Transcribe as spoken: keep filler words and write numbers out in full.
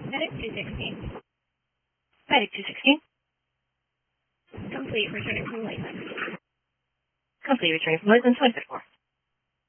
Medic two sixteen. Medic two sixteen. Complete, returning from license. Complete, returning from license one fifty-four.